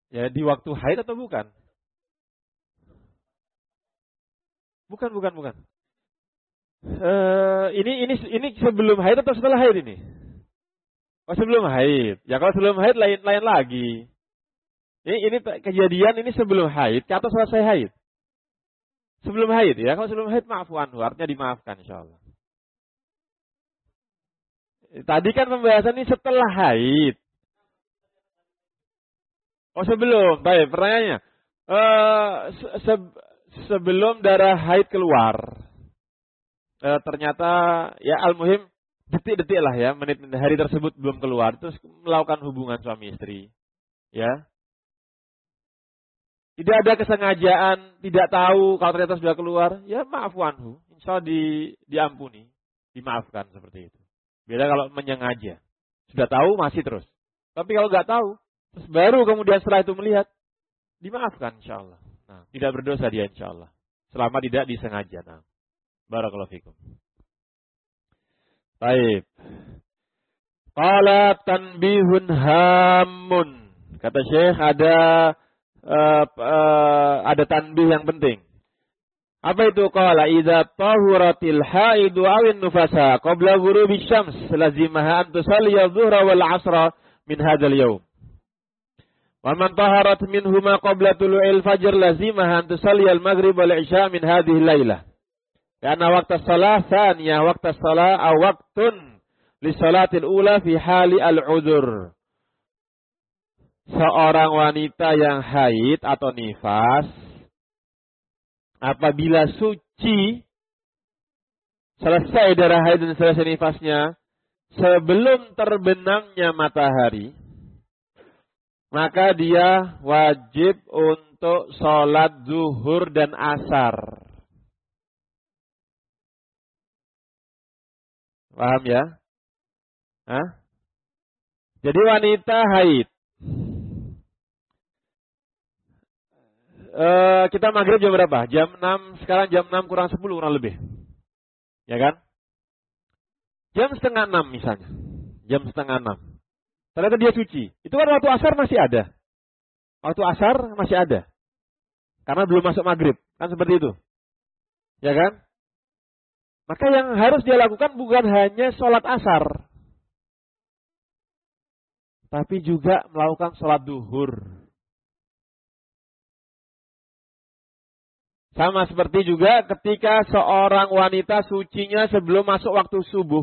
Ya, di waktu haid atau bukan? Bukan. Ini sebelum haid atau setelah haid ini? Oh, sebelum haid. Ya kalau sebelum haid lain lagi. Ini kejadian ini sebelum haid atau selesai haid? Sebelum haid ya. Kalau sebelum haid maafu anhu, artinya dimaafkan insyaallah. Tadi kan pembahasan ini setelah haid. Oh, sebelum. Baik, pertanyaannya. Sebelum darah haid keluar. Ternyata ya al-muhim detik-detik lah ya, menit-menit hari tersebut belum keluar, terus melakukan hubungan suami istri. Ya. Tidak ada kesengajaan, tidak tahu kalau ternyata sudah keluar, ya maafu anhu. Insyaallah diampuni, dimaafkan seperti itu. Beda kalau menyengaja. Sudah tahu masih terus. Tapi kalau nggak tahu, terus baru kemudian setelah itu melihat, dimaafkan insyaallah. Nah, tidak berdosa dia insyaallah. Selama tidak disengaja. Nah, barakallahu fikum. Baik. Qala tanbihun hamun. Kata Syekh ada tanbih yang penting. Apa itu? Qala idza tahuratil haidu awin nufasa qabla ghurubi syams lazimaha an tusalli adh-dhuhra wal 'ashra min hadzal yawm. Wa man taharat minhuma qabla tulu'il fajr lazimaha an tusalli al-maghrib wal 'isha min hadhihi al-lailah. Karena waktu salat tsaniyah waktu salat aw waqtun li salatil ula fi hali al-'udhr. Seorang wanita yang haid atau nifas apabila suci selesai darah haid dan selesai nifasnya sebelum terbenamnya matahari, maka dia wajib untuk sholat zuhur dan asar. Paham ya? Hah? Jadi wanita haid. Kita maghrib jam berapa? Jam 6, sekarang jam 6 kurang 10 kurang lebih. Ya kan? Jam setengah 6 misalnya. Jam setengah 6. Ternyata dia suci. Itu kan waktu asar masih ada. Waktu asar masih ada. Karena belum masuk maghrib. Kan seperti itu. Ya kan? Maka yang harus dia lakukan bukan hanya sholat asar. Tapi juga melakukan sholat duhur. Sama seperti juga ketika seorang wanita sucinya sebelum masuk waktu subuh.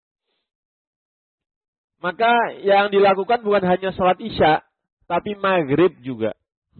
Maka yang dilakukan bukan hanya sholat isya, tapi maghrib juga.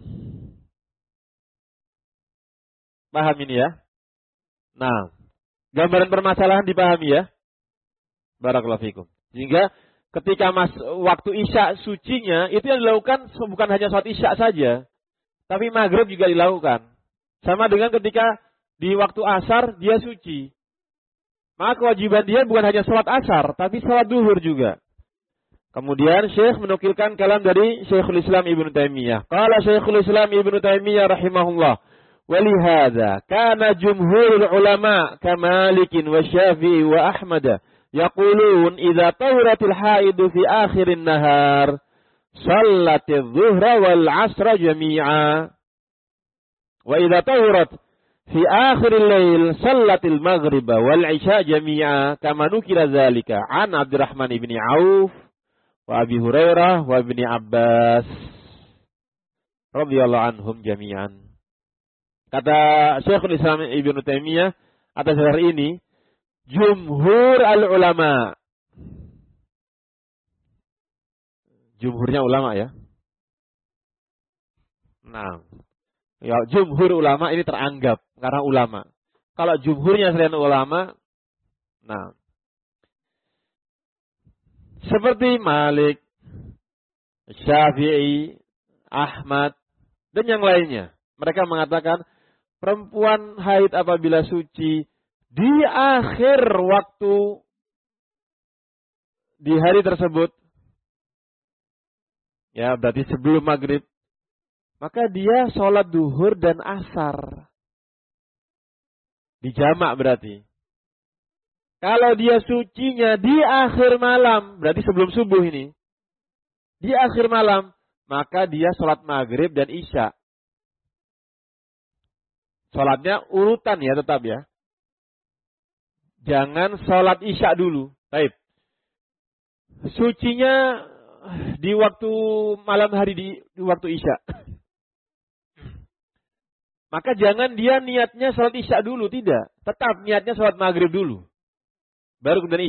Paham ini ya? Nah, gambaran permasalahan dipahami ya? Barakallahu fikum. Sehingga ketika waktu isya sucinya, itu yang dilakukan bukan hanya sholat isya saja, tapi maghrib juga dilakukan. Sama dengan ketika di waktu asar dia suci. Maka kewajiban dia bukan hanya sholat asar, tapi sholat duhur juga. Kemudian Syekh menukilkan kalam dari Syekhul Islam Ibnu Taimiyah. Qala Syekhul Islam Ibnu Taimiyah rahimahullah. Walihada kana jumhurul ulama kamalikin wa syafi'i wa ahmada yaqulun idza tawratil haidu fi akhirin nahar sallatiz zuhra wal 'ashra jami'a. Wa idza tahurat fi akhiril lail sallatil maghriba wal 'isha jami'a kama nukira dzalika an Abdurrahman ibn Auf wa Abi Hurairah wa Ibnu Abbas radhiyallahu anhum jami'an. Kata Syekhul Islam Ibnu Taimiyah atas dasar ini jumhur al ulama. Jumhurnya ulama ya. Nah, ya, jumhur ulama ini teranggap karena ulama. Kalau jumhurnya selain ulama, nah, seperti Malik, Syafi'i, Ahmad, dan yang lainnya. Mereka mengatakan perempuan haid apabila suci di akhir waktu di hari tersebut, ya berarti sebelum maghrib, maka dia sholat duhur dan asar. Dijamak berarti. Kalau dia sucinya di akhir malam, berarti sebelum subuh ini. Di akhir malam, maka dia sholat maghrib dan isya. Sholatnya urutan ya tetap ya. Jangan sholat isya dulu. Baik. Sucinya di waktu malam hari di waktu isya. Maka jangan dia niatnya sholat isya dulu. Tidak. Tetap niatnya sholat maghrib dulu. Baru kemudian